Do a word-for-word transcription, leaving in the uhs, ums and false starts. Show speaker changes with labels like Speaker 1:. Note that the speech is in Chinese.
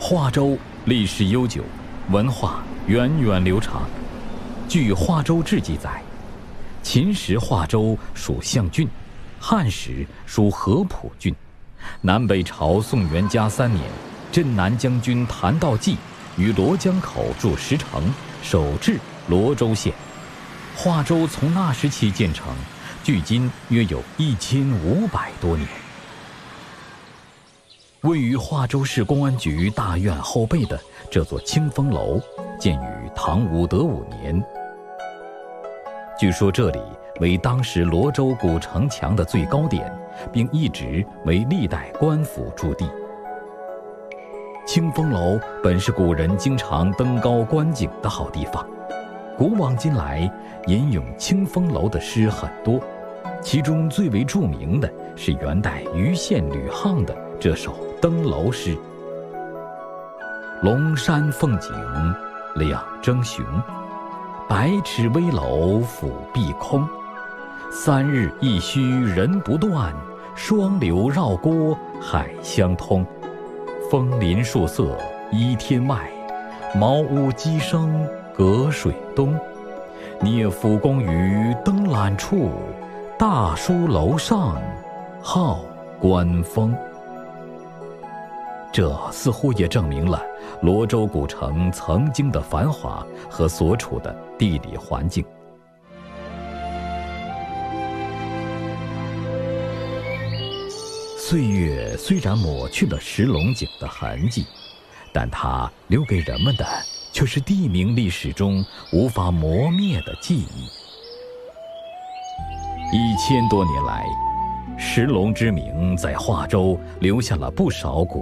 Speaker 1: 化州历史悠久，文化源远流长。据《化州志》记载，秦时化州属象郡，汉时属合浦郡。南北朝宋元嘉三年，镇南将军谭道济于罗江口筑石城，守治罗州县。化州从那时起建成，距今约有一千五百多年。位于化州市公安局大院后背的这座清风楼，建于唐武德五年。据说这里为当时罗州古城墙的最高点，并一直为历代官府驻地。清风楼本是古人经常登高观景的好地方，古往今来吟咏清风楼的诗很多，其中最为著名的是元代余县吕沆的这首登楼诗：龙山凤景两争雄，百尺危楼俯碧空。三日一墟人不断，双流绕郭海相通。枫林树色依天外，茅屋鸡声隔水东。聂府公于登览处，大书楼上号观风。这似乎也证明了罗州古城曾经的繁华和所处的地理环境。岁月虽然抹去了石龙井的痕迹，但它留给人们的却是地名历史中无法磨灭的记忆。一千多年来，石龙之名在化州留下了不少古